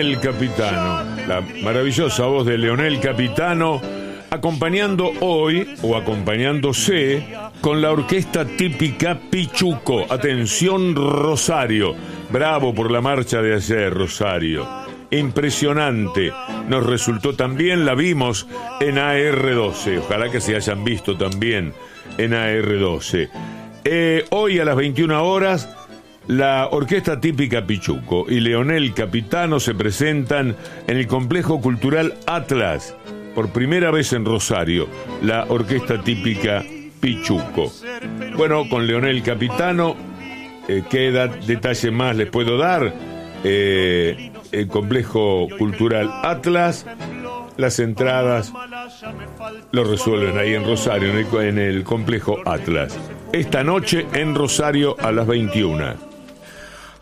Leonel Capitano, la maravillosa voz de Leonel Capitano, acompañando hoy, o acompañándose, con la orquesta típica Pichuco. Atención, Rosario. Bravo por la marcha de ayer, Rosario. Impresionante. Nos resultó también, la vimos en AR12. Ojalá que se hayan visto también en AR12. Hoy a las 21 horas, la orquesta típica Pichuco y Leonel Capitano se presentan en el Complejo Cultural Atlas. Por primera vez en Rosario, la orquesta típica Pichuco. Bueno, con Leonel Capitano, ¿qué detalle más les puedo dar? El Complejo Cultural Atlas, las entradas lo resuelven ahí en Rosario, en el Complejo Atlas. Esta noche en Rosario a las 21.